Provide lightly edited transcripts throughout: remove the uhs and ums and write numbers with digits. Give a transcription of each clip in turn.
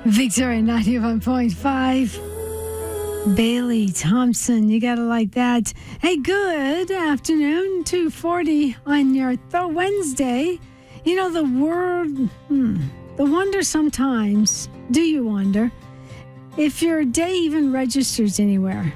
Victory 91.5. Bailey Thompson, you gotta like that. Hey, good afternoon, 2:40 on your Wednesday. You know, the wonder sometimes, do you wonder, if your day even registers anywhere?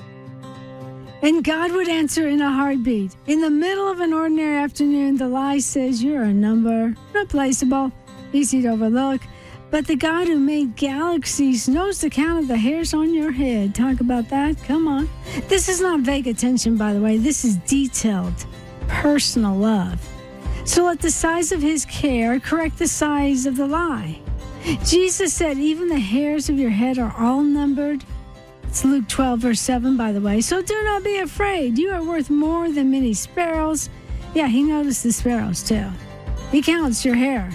And God would answer in a heartbeat. In the middle of an ordinary afternoon, the lie says you're a number, replaceable, easy to overlook. But the God who made galaxies knows the count of the hairs on your head. Talk about that. Come on. This is not vague attention, by the way. This is detailed, personal love. So let the size of his care correct the size of the lie. Jesus said, even the hairs of your head are all numbered. It's Luke 12, verse 7, by the way. So do not be afraid. You are worth more than many sparrows. Yeah, he noticed the sparrows, too. He counts your hair.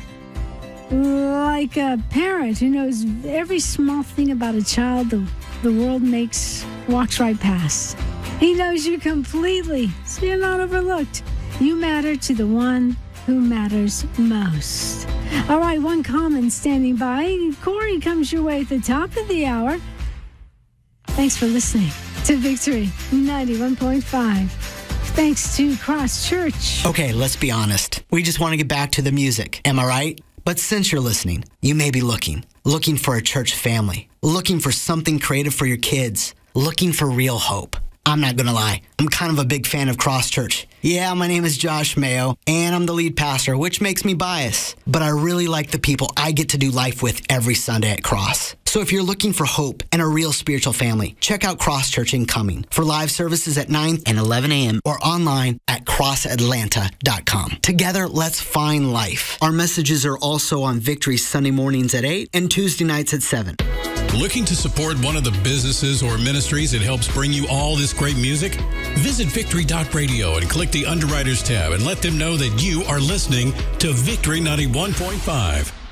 Like a parent who knows every small thing about a child the world walks right past. He knows you completely, so you're not overlooked. You matter to the one who matters most. All right, one comment standing by. Corey comes your way at the top of the hour. Thanks for listening to Victory 91.5. Thanks to Cross Church. Okay, let's be honest. We just want to get back to the music. Am I right? But since you're listening, you may be looking for a church family, looking for something creative for your kids, looking for real hope. I'm not going to lie. I'm kind of a big fan of Cross Church. Yeah, my name is Josh Mayo, and I'm the lead pastor, which makes me biased. But I really like the people I get to do life with every Sunday at Cross. So if you're looking for hope and a real spiritual family, check out Cross Church in Cumming for live services at 9 and 11 a.m. or online at crossatlanta.com. Together, let's find life. Our messages are also on Victory Sunday mornings at 8 and Tuesday nights at 7. Looking to support one of the businesses or ministries that helps bring you all this great music? Visit Victory.radio and click the Underwriters tab and let them know that you are listening to Victory 91.5.